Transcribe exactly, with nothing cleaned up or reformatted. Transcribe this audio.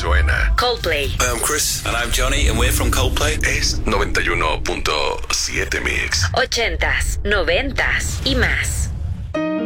suena. Coldplay. Hi, I'm Chris. And I'm Johnny, and we're from Coldplay. Es noventa y uno punto siete Mix. Ochentas, noventas y más.